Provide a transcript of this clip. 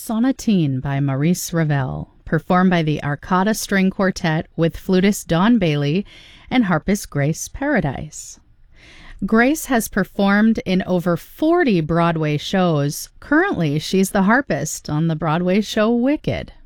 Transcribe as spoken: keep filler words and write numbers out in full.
Sonatine by Maurice Ravel, performed by the Arcada String Quartet with flutist Don Bailey and harpist Grace Paradise. Grace has performed in over forty Broadway shows. Currently, she's the harpist on the Broadway show Wicked.